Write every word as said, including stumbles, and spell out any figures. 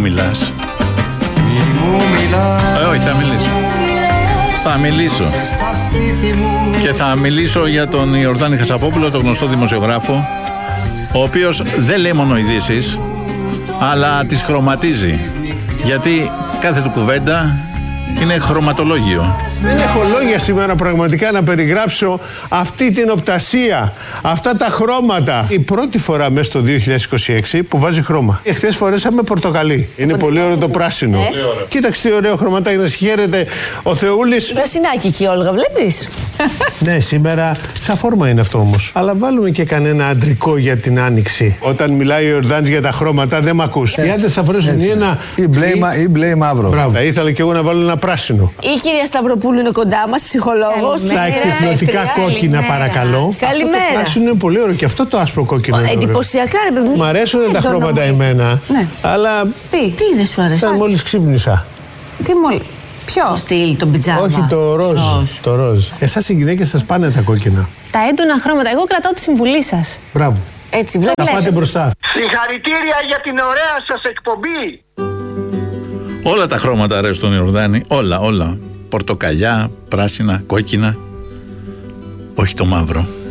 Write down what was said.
μιλάς. Ε, όχι, θα μιλήσω. Θα μιλήσω. Και θα μιλήσω για τον Ιορδάνη Χασαπόπουλο, τον γνωστό δημοσιογράφο, ο οποίος δεν λέει μόνο ειδήσεις, αλλά τις χρωματίζει. Γιατί κάθε του κουβέντα είναι χρωματολόγιο. Δεν έχω λόγια σήμερα πραγματικά να περιγράψω αυτή την οπτασία, αυτά τα χρώματα. Η πρώτη φορά μέσα στο δύο χιλιάδες είκοσι έξι που βάζει χρώμα. Εχθές φορέσαμε πορτοκαλί. Είναι πολύ ωραίο το πράσινο. Ε? Κοίταξε τι ωραίο χρωματάκι, να συγχαίρεται ο Θεούλης. Πρασινάκι και Όλγα, βλέπεις. Ναι, σήμερα σαν φόρμα είναι αυτό όμως. Αλλά βάλουμε και κανένα αντρικό για την άνοιξη. Όταν μιλάει ο Ιορδάνης για τα χρώματα δεν μ' ακούς. Οι άντρες θα φορέσουν ή ένα ή μπλε ή μαύρο. Μπράβο. Θα ήθελα και εγώ να βάλω ένα πράσινο. Η κυρία Σταυροπούλου είναι κοντά μας, ψυχολόγος. Τα εκτυπωτικά κόκκινα, παρακαλώ. Καλημέρα. Αυτό το πράσινο είναι πολύ ωραίο και αυτό το άσπρο κόκκινο. Εντυπωσιακά, ρε παιδί μου. Μ' αρέσουν τα χρώματα εμένα. Ναι. Αλλά. Τι, τι δεν σου αρέσει. Σαν μόλις ξύπνησα. Τι μόλις. Ποιο? Το στυλ, τον πιτζάμα. Όχι, το ροζ. Το ροζ. Εσάς οι γυναίκες σας πάνε τα κόκκινα. Τα έντονα χρώματα. Εγώ κρατάω τη συμβουλή σας. Μπράβο. Έτσι, βλέπεις. Θα πάτε μπροστά. Συγχαρητήρια για την ωραία σας εκπομπή. Όλα τα χρώματα αρέσουν στον Ιορδάνη. Όλα, όλα. Πορτοκαλιά, πράσινα, κόκκινα. Όχι το μαύρο.